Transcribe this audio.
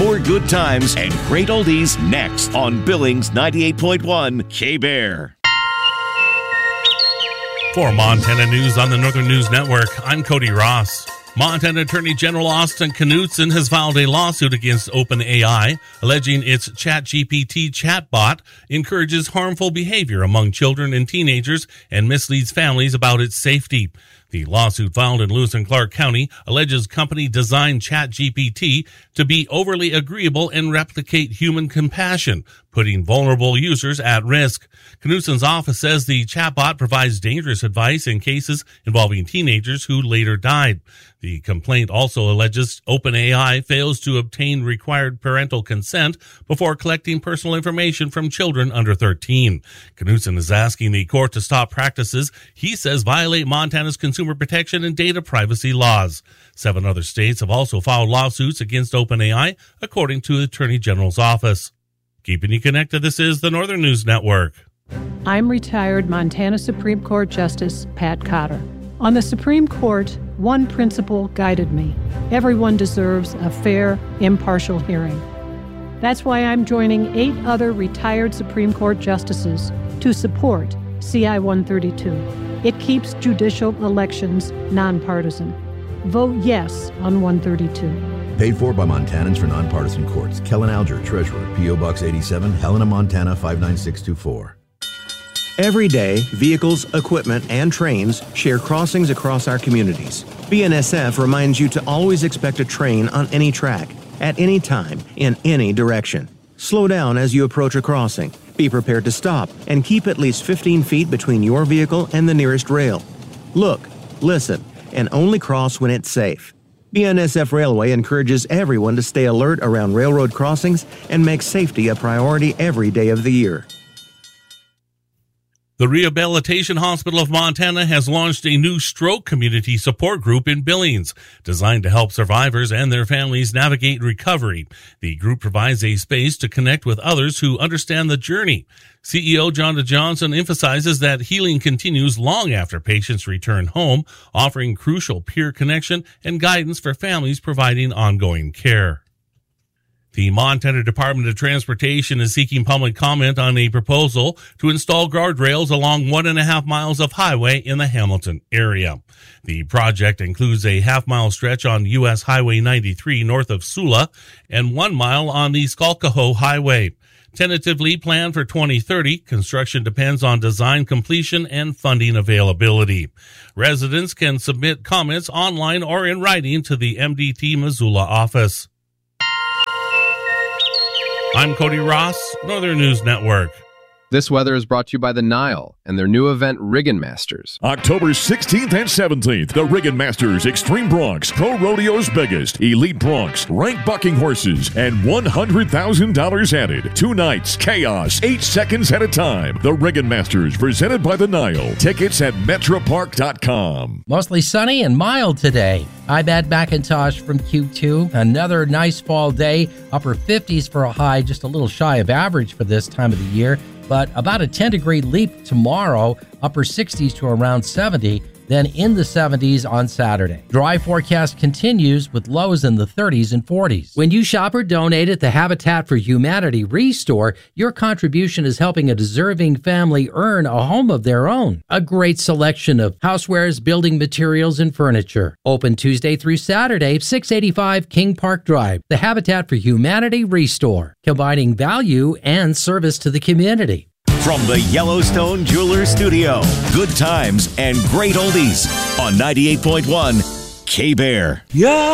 More good times and great oldies next on Billings 98.1 K-Bear. For Montana News on the Northern News Network, I'm Cody Ross. Montana Attorney General Austin Knudsen has filed a lawsuit against OpenAI, alleging its ChatGPT chatbot encourages harmful behavior among children and teenagers and misleads families about its safety. The lawsuit filed in Lewis and Clark County alleges company designed ChatGPT to be overly agreeable and replicate human compassion, putting vulnerable users at risk. Knudsen's office says the chatbot provides dangerous advice in cases involving teenagers who later died. The complaint also alleges OpenAI fails to obtain required parental consent before collecting personal information from children under 13. Knudsen is asking the court to stop practices he says violate Montana's consumer protection and data privacy laws. 7 other states have also filed lawsuits against OpenAI, according to the Attorney General's office. Keeping you connected, this is the Northern News Network. I'm retired Montana Supreme Court Justice Pat Cotter. On the Supreme Court, one principle guided me. Everyone deserves a fair, impartial hearing. That's why I'm joining 8 other retired Supreme Court justices to support CI 132. It keeps judicial elections nonpartisan. Vote yes on 132. Paid for by Montanans for Nonpartisan Courts. Kellen Alger, Treasurer, P.O. Box 87, Helena, Montana 59624. Every day, vehicles, equipment, and trains share crossings across our communities. BNSF reminds you to always expect a train on any track, at any time, in any direction. Slow down as you approach a crossing. Be prepared to stop and keep at least 15 feet between your vehicle and the nearest rail. Look, listen, and only cross when it's safe. BNSF Railway encourages everyone to stay alert around railroad crossings and make safety a priority every day of the year. The Rehabilitation Hospital of Montana has launched a new stroke community support group in Billings, designed to help survivors and their families navigate recovery. The group provides a space to connect with others who understand the journey. CEO Jonda Johnson emphasizes that healing continues long after patients return home, offering crucial peer connection and guidance for families providing ongoing care. The Montana Department of Transportation is seeking public comment on a proposal to install guardrails along 1.5 miles of highway in the Hamilton area. The project includes a half-mile stretch on U.S. Highway 93 north of Sula and 1 mile on the Skalkaho Highway. Tentatively planned for 2030, construction depends on design completion and funding availability. Residents can submit comments online or in writing to the MDT Missoula office. I'm Cody Ross, Northern News Network. This weather is brought to you by the Nile and their new event, Riggin Masters. October 16th and 17th, the Riggin Masters Extreme Broncs, Pro Rodeo's biggest, Elite Broncs, rank bucking horses, and $100,000 added. 2 nights, chaos, 8 seconds at a time. The Riggin Masters, presented by the Nile. Tickets at metropark.com. Mostly sunny and mild today. I'm Ed McIntosh from Q2. Another nice fall day. Upper 50s for a high, just a little shy of average for this time of the year. But about a 10-degree leap tomorrow, upper 60s to around 70, then in the 70s on Saturday. Dry forecast continues with lows in the 30s and 40s. When you shop or donate at the Habitat for Humanity Restore, your contribution is helping a deserving family earn a home of their own. A great selection of housewares, building materials, and furniture. Open Tuesday through Saturday, 685 King Park Drive. The Habitat for Humanity Restore, combining value and service to the community. From the Yellowstone Jewelers Studio, good times and great oldies on 98.1 K-Bear. Yeah.